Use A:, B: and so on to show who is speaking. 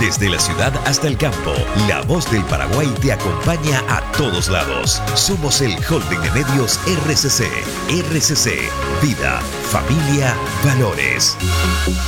A: Desde la ciudad hasta el campo, la voz del Paraguay te acompaña a todos lados. Somos el Holding de Medios RCC. RCC, vida, familia, valores.